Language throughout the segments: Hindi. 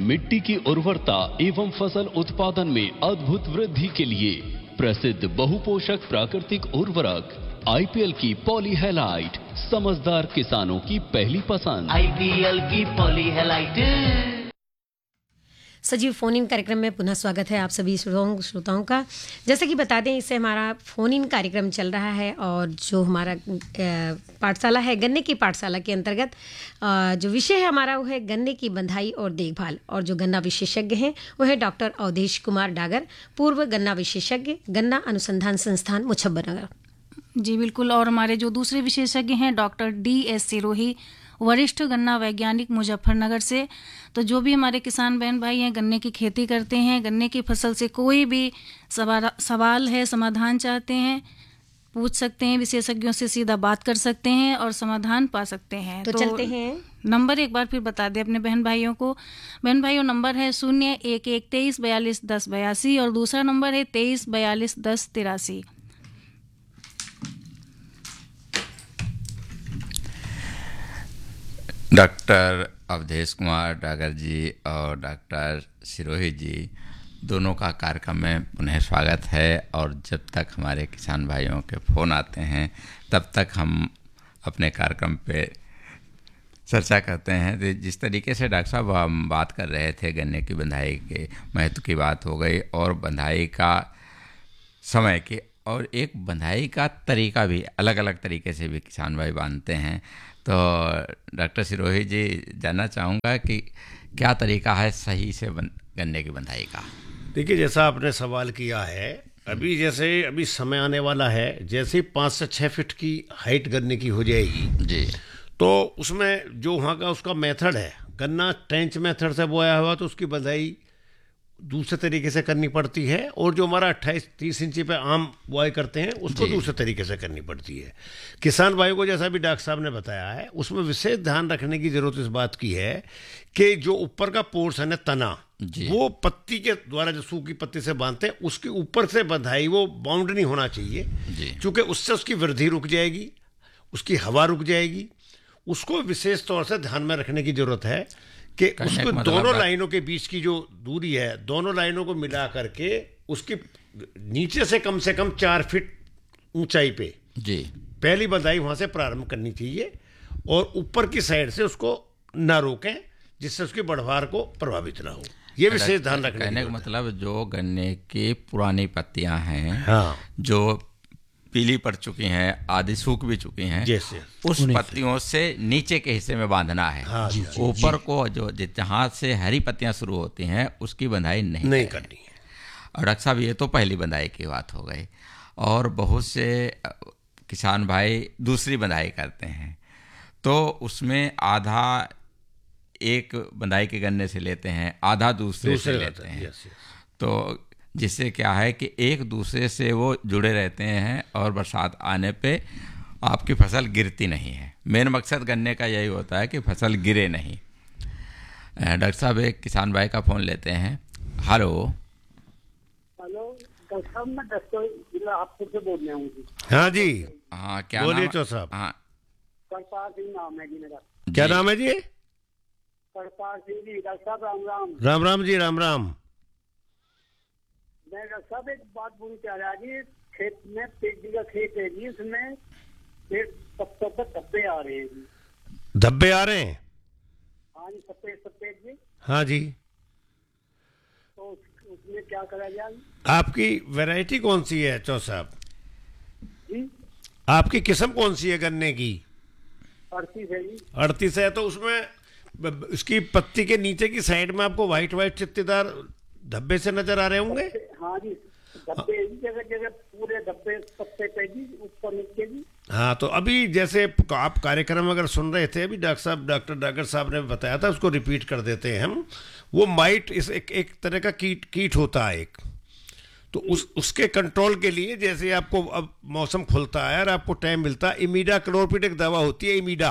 मिट्टी की उर्वरता एवं फसल उत्पादन में अद्भुत वृद्धि के लिए प्रसिद्ध बहुपोषक प्राकृतिक उर्वरक आईपीएल की पॉलीहेलाइट समझदार किसानों की पहली पसंद। आईपीएल की पॉलीहेलाइट। सजीव फोन इन कार्यक्रम में पुनः स्वागत है आप सभी श्रोताओं का। जैसे कि बता दें, इससे हमारा फोन इन कार्यक्रम चल रहा है और जो हमारा पाठशाला है, गन्ने की पाठशाला के अंतर्गत जो विषय है हमारा वो है गन्ने की बंधाई और देखभाल। और जो गन्ना विशेषज्ञ हैं वो है डॉक्टर अवधेश कुमार डागर, पूर्व गन्ना विशेषज्ञ, गन्ना अनुसंधान संस्थान मुजफ्फरनगर। जी बिल्कुल। और हमारे जो दूसरे विशेषज्ञ हैं डॉक्टर DS सिरोही, वरिष्ठ गन्ना वैज्ञानिक, मुजफ्फरनगर से। तो जो भी हमारे किसान बहन भाई हैं, गन्ने की खेती करते हैं, गन्ने की फसल से कोई भी सवाल है, समाधान चाहते हैं, पूछ सकते हैं, विशेषज्ञों से सीधा बात कर सकते हैं और समाधान पा सकते हैं। तो चलते हैं, नंबर एक बार फिर बता दें अपने बहन भाइयों को। बहन भाइयों, नंबर है 0113421082 और दूसरा नंबर है 23421083। डॉक्टर अवधेश कुमार डागर जी और डॉक्टर सिरोही जी दोनों का कार्यक्रम में पुनः स्वागत है। और जब तक हमारे किसान भाइयों के फ़ोन आते हैं तब तक हम अपने कार्यक्रम पे चर्चा करते हैं। तो जिस तरीके से डॉक्टर साहब हम बात कर रहे थे, गन्ने की बंधाई के महत्व की बात हो गई और बंधाई का समय की, और एक बंधाई का तरीका भी अलग अलग तरीके से भी किसान भाई बांधते हैं। तो डॉक्टर सिरोही जी, जानना चाहूँगा कि क्या तरीका है सही से गन्ने की बंधाई का। देखिए, जैसा आपने सवाल किया है, अभी समय आने वाला है, जैसे 5 से 6 फीट की हाइट गन्ने की हो जाएगी जी, तो उसमें जो वहाँ का उसका मेथड है, गन्ना ट्रेंच मेथड से बोया हुआ तो उसकी बंधाई दूसरे तरीके से करनी पड़ती है, और जो हमारा 28-30 इंची पे आम बुआई करते हैं उसको दूसरे तरीके से करनी पड़ती है। किसान भाइयों को जैसा भी डॉक्टर साहब ने बताया है, उसमें विशेष ध्यान रखने की जरूरत इस बात की है कि जो ऊपर का पोर्शन है, तना, वो पत्ती के द्वारा जो सूखी पत्ती से बांधते हैं, उसके ऊपर से बंधाई वो बाउंड नहीं होना चाहिए, क्योंकि उससे उसकी वृद्धि रुक जाएगी, उसकी हवा रुक जाएगी। उसको विशेष तौर से ध्यान में रखने की जरूरत है कि उसको दोनों लाइनों के बीच की जो दूरी है, दोनों लाइनों को मिला करके उसकी नीचे से कम 4 फीट ऊंचाई पे पहली बंधाई वहां से प्रारंभ करनी चाहिए, और ऊपर की साइड से उसको ना रोकें जिससे उसकी बढ़वार को प्रभावित ना हो। ये विशेष ध्यान रखने कहने का मतलब, जो गन्ने की पुरानी पत्तियां हैं, हाँ, जो पीली पड़ चुकी हैं, आधी सूख भी चुकी हैं, जैसे उस पत्तियों से नीचे के हिस्से में बांधना है। हाँ, ऊपर को जो जहाँ से हरी पत्तियां शुरू होती हैं उसकी बंधाई नहीं करनी है। और डॉक्टर साहब, ये तो पहली बंधाई की बात हो गई, और बहुत से किसान भाई दूसरी बंधाई करते हैं, तो उसमें आधा एक बंधाई के गन्ने से लेते हैं, आधा दूसरे से लेते हैं। तो जिससे क्या है कि एक दूसरे से वो जुड़े रहते हैं और बरसात आने पे आपकी फसल गिरती नहीं है। मेन मकसद गन्ने का यही होता है कि फसल गिरे नहीं। डॉक्टर साहब, एक किसान भाई का फ़ोन लेते हैं। हेलो डॉक्टर साहब, मैं दस्तों जिला आपसे से बोल रहा हूँ। हाँ जी, हाँ, क्या बोलिए नाम साहब। हाँ, करतार सिंह नाम है जी मेरा। क्या नाम है जी? करतार सिंह जी। डॉक्टर साहब राम राम। राम राम जी, राम राम। मैं डॉक्टर साहब एक बात पूछना चाह रहा जी, खेत में 1 बीघा खेत है जी, उसमें पत्तों पर धब्बे आ रहे हैं जी। धब्बे आ रहे हैं? हाँ जी, सफेद जी। हाँ जी। तो उसमें क्या करा जाए? आपकी वैरायटी कौन सी है चौ साहब जी? आपकी किस्म कौन सी है गन्ने की? 38 है जी। 38 है। तो उसमें उसकी पत्ती के नीचे की साइड में आपको व्हाइट चित्तीदार धब्बे से नजर आ रहे होंगे। हाँ जी, धब्बे जगह जगह पूरे धब्बे पत्ते पे जी, ऊपर नीचे जी। हाँ, तो अभी जैसे आप कार्यक्रम अगर सुन रहे थे, अभी डॉक्टर डागर साहब ने बताया था, उसको रिपीट कर देते हैं हम। वो माइट इस एक तरह का कीट होता है एक, तो उसके कंट्रोल के लिए, जैसे आपको अब मौसम खुलता है और आपको टाइम मिलता है, इमीडा क्लोरोपिड एक दवा होती है, इमीडा,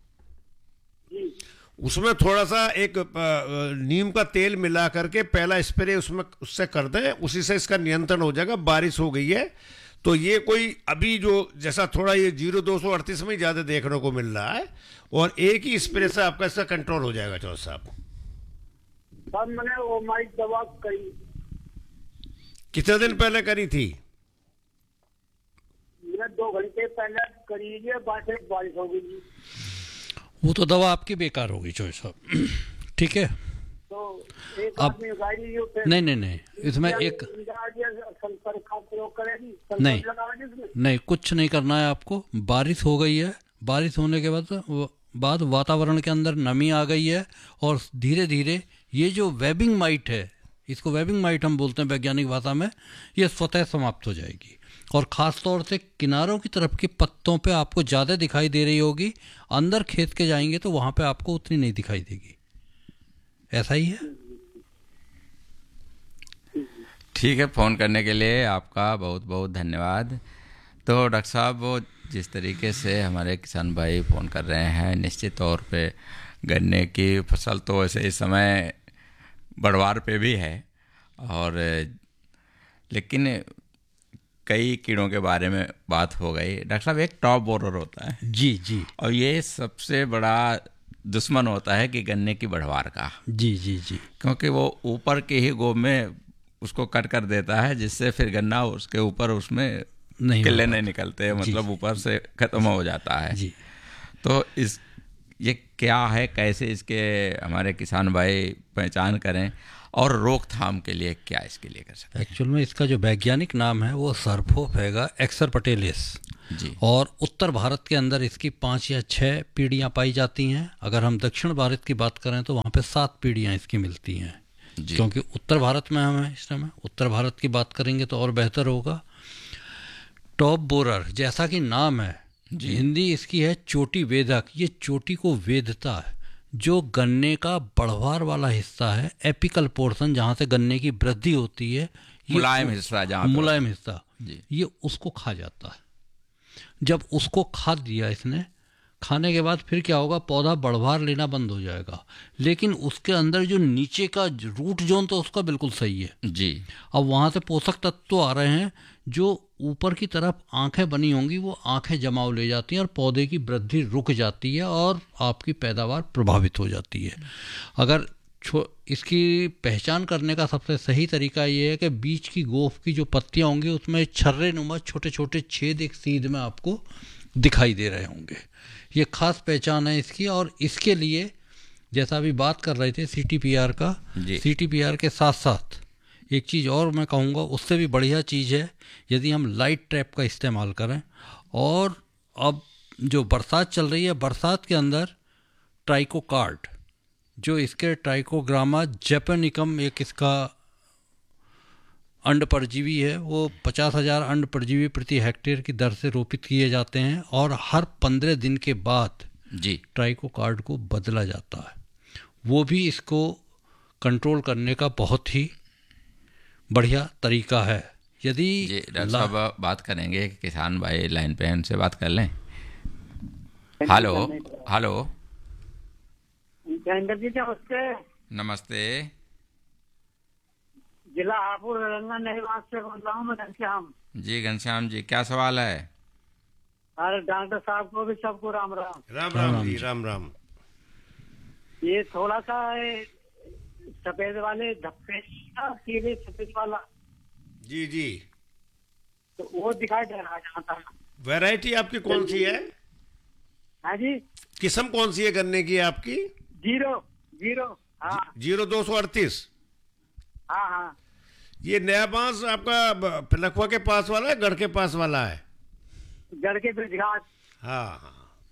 उसमें थोड़ा सा एक नीम का तेल मिला करके पहला स्प्रे उससे कर दें, उसी से इसका नियंत्रण हो जाएगा। बारिश हो गई है तो ये कोई अभी जो जैसा थोड़ा ये 0238 में ज़्यादा देखने को मिल रहा है, और एक ही स्प्रे से आपका इसका कंट्रोल हो जाएगा चौधरी साहब। तब मैंने वो हमारी दवा करी। कितने दिन पहले करी थी? मैंने 2 घंटे पहले करी है, बारिश हो गई जी। वो तो दवा आपकी बेकार होगी चौधरी साहब। ठीक है, तो एक अब आदमी गाड़ी जो नहीं, इसमें एक संपर्क का प्रयोग करेगी, नहीं, लगाएगी इसमें। नहीं, कुछ नहीं करना है आपको। बारिश हो गई है, बारिश होने के बाद वातावरण के अंदर नमी आ गई है और धीरे धीरे ये जो वेबिंग माइट है, इसको वेबिंग माइट हम बोलते हैं वैज्ञानिक भाषा में, ये स्वतः समाप्त हो जाएगी। और ख़ास तौर से किनारों की तरफ के पत्तों पे आपको ज़्यादा दिखाई दे रही होगी, अंदर खेत के जाएंगे तो वहाँ पे आपको उतनी नहीं दिखाई देगी। ऐसा ही है। ठीक है, फ़ोन करने के लिए आपका बहुत बहुत धन्यवाद। तो डॉक्टर साहब, वो जिस तरीके से हमारे किसान भाई फ़ोन कर रहे हैं, निश्चित तौर पे गन्ने की फसल तो वैसे इस समय बढ़वार पे भी है, और लेकिन कई कीड़ों के बारे में बात हो गई। डॉक्टर साहब, एक टॉप बोरर होता है जी, और ये सबसे बड़ा दुश्मन होता है कि गन्ने की बढ़वार का। जी, क्योंकि वो ऊपर के ही गोब में उसको कट कर देता है, जिससे फिर गन्ना उसके ऊपर उसमें किले नहीं निकलते, मतलब ऊपर से खत्म हो जाता है जी। तो ये क्या है, कैसे इसके हमारे किसान भाई पहचान करें और रोकथाम के लिए क्या इसके लिए कर सकते हैं? एक्चुअल में इसका जो वैज्ञानिक नाम है वो सर्फोफेगा एक्सरपटेलिस जी। और उत्तर भारत के अंदर इसकी 5 या 6 पीढ़ियाँ पाई जाती हैं। अगर हम दक्षिण भारत की बात करें तो वहाँ पे 7 पीढ़ियाँ इसकी मिलती हैं, क्योंकि उत्तर भारत में हम हैं इस समय। उत्तर भारत की बात करेंगे तो और बेहतर होगा। टॉप बोरर जैसा कि नाम है, हिंदी इसकी है चोटी वेदक। ये चोटी को वेदता है। जो गन्ने का बढ़वार वाला हिस्सा है, एपिकल पोर्शन, जहाँ से गन्ने की वृद्धि होती है, मुलायम हिस्सा, जहाँ मुलायम हिस्सा, ये उसको खा जाता है। जब उसको खा दिया इसने, खाने के बाद फिर क्या होगा, पौधा बढ़वार लेना बंद हो जाएगा। लेकिन उसके अंदर जो नीचे का रूट जोन तो उसका बिल्कुल सही है जी। अब वहाँ से पोषक तत्व तो आ रहे हैं, जो ऊपर की तरफ आंखें बनी होंगी वो आंखें जमाव ले जाती हैं और पौधे की वृद्धि रुक जाती है और आपकी पैदावार प्रभावित हो जाती है। अगर इसकी पहचान करने का सबसे सही तरीका ये है कि बीच की गोफ की जो पत्तियाँ होंगी उसमें छर्रे नुमा छोटे छोटे छेद एक सीध में आपको दिखाई दे रहे होंगे। ये खास पहचान है इसकी। और इसके लिए जैसा अभी बात कर रहे थे CTPR का, CTPR के साथ साथ एक चीज़ और मैं कहूँगा, उससे भी बढ़िया चीज़ है यदि हम लाइट ट्रैप का इस्तेमाल करें। और अब जो बरसात चल रही है, बरसात के अंदर ट्राइकोकार्ड, जो इसके ट्राइकोग्रामा जैपोनिकम एक इसका अंड परजीवी है, वो 50,000 अंड परजीवी प्रति हेक्टेयर की दर से रोपित किए जाते हैं और हर 15 दिन के बाद ट्राइकोकार्ड को बदला जाता है। वो भी इसको कंट्रोल करने का बहुत ही बढ़िया तरीका है। यदि डॉक्टर साहब बात करेंगे, किसान भाई लाइन पे, उनसे बात कर लें। हेलो हेलो, नमस्ते। नमस्ते। जिला हापुड़ निवास से बोल रहा हूँ मैं, घनश्याम जी। घनश्याम जी, क्या सवाल है? अरे डॉक्टर साहब को भी सबको राम राम। राम राम जी, राम राम। ये थोड़ा सा सफेद वाले धब्बे, सीधे सफेद वाला, जी, तो वो दिखाई दे रहा है जहाँ तक। वैरायटी आपकी कौन सी है? हाँ जी, किस्म कौन सी है गन्ने की आपकी? 0 हाँ 0238। हाँ। ये नया बांस आपका पिलखवा के पास वाला है, गढ़ के पास वाला है? गढ़ के ब्रिजघाट। हाँ।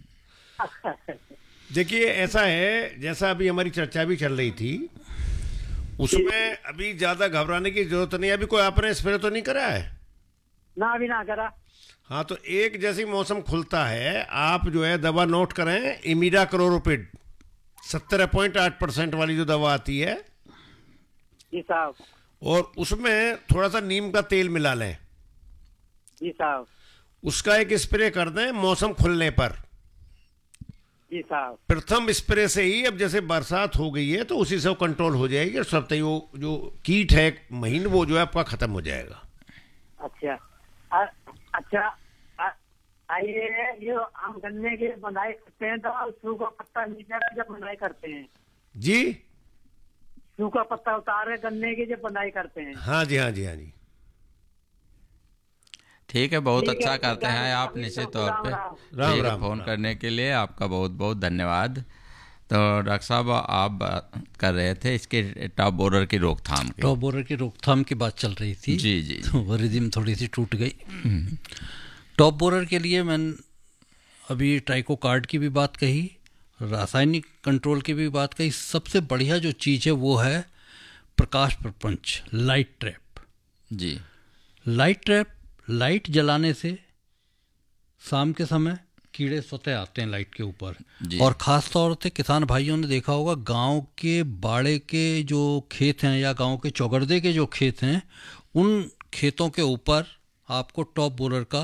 देखिए ऐसा है, जैसा अभी हमारी चर्चा भी चल रही थी, उसमें अभी ज्यादा घबराने की जरूरत नहीं। अभी कोई आपने स्प्रे तो नहीं करा है? ना, अभी ना करा। हाँ, तो एक जैसी मौसम खुलता है, आप जो है दवा नोट करें, इमीडाक्लोरोपिड 17.8% वाली जो दवा आती है जी साहब, और उसमें थोड़ा सा नीम का तेल मिला लें जी साहब, उसका एक स्प्रे कर दें मौसम खुलने पर। जी साहब। प्रथम स्प्रे से ही, अब जैसे बरसात हो गई है तो उसी से वो कंट्रोल हो जाएगी और सब तक वो जो कीट है महीन, वो जो है आपका खत्म हो जाएगा। अच्छा, आइए, ये हम गन्ने के बनाई करते हैं तो सूखा पत्ता नीचे जब बनाई करते हैं जी, सूखा पत्ता उतार के गन्ने की जो बनाई करते हैं। हाँ जी, हाँ जी, हाँ जी। ठीक है, बहुत ठीक है, अच्छा करते हैं आप अभी निश्चित तो तौर पे। राम ठीक है, राम, फ़ोन राम। करने के लिए आपका बहुत बहुत धन्यवाद। तो डॉक्टर साहब आप बात कर रहे थे इसके टॉप बोरर की रोकथाम की। टॉप बोरर की रोकथाम की बात चल रही थी। जी जी, तो वो रिदम थोड़ी सी टूट गई। टॉप बोरर के लिए मैंने अभी ट्राइकोकार्ड की भी बात कही, रासायनिक कंट्रोल की भी बात कही। सबसे बढ़िया जो चीज़ है वो है प्रकाश प्रपंच, लाइट ट्रैप। जी, लाइट ट्रैप, लाइट जलाने से शाम के समय कीड़े स्वतः आते हैं लाइट के ऊपर। जी। और ख़ास तौर से किसान भाइयों ने देखा होगा, गांव के बाड़े के जो खेत हैं या गांव के चौगर्दे के जो खेत हैं, उन खेतों के ऊपर आपको टॉप बोरर का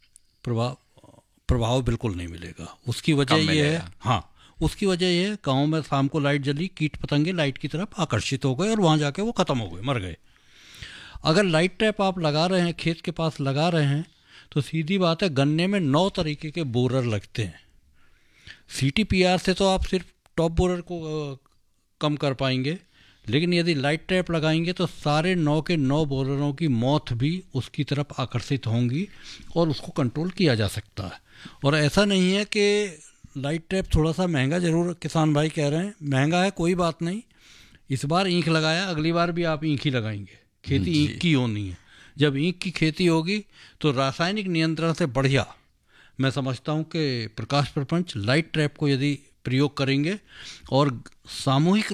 प्रभाव बिल्कुल नहीं मिलेगा। उसकी वजह कम ये है, मिलेगा। हाँ, उसकी वजह ये है गाँव में शाम को लाइट जली, कीट पतंगे लाइट की तरफ आकर्षित हो गए और वहाँ जाके वो ख़त्म हो गए, मर गए। अगर लाइट ट्रैप आप लगा रहे हैं, खेत के पास लगा रहे हैं, तो सीधी बात है, गन्ने में 9 तरीके के बोरर लगते हैं। CTPR से तो आप सिर्फ टॉप बोरर को कम कर पाएंगे, लेकिन यदि लाइट ट्रैप लगाएंगे तो सारे 9 के 9 बोररों की मौत भी उसकी तरफ आकर्षित होंगी और उसको कंट्रोल किया जा सकता है। और ऐसा नहीं है कि लाइट ट्रैप थोड़ा सा महंगा, जरूर किसान भाई कह रहे हैं महंगा है, कोई बात नहीं, इस बार ईंख लगाया, अगली बार भी आप ईंख ही लगाएंगे। खेती ईंख की होनी है। जब ईंख की खेती होगी तो रासायनिक नियंत्रण से बढ़िया मैं समझता हूँ कि प्रकाश प्रपंच, लाइट ट्रैप को यदि प्रयोग करेंगे और सामूहिक